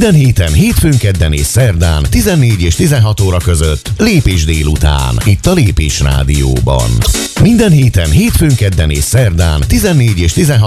Minden héten, hétfőn, kedden és szerdán 14 és 16 óra között Lépés délután, itt a Lépés Rádióban. Minden héten, hétfőn, kedden és szerdán 14 és 16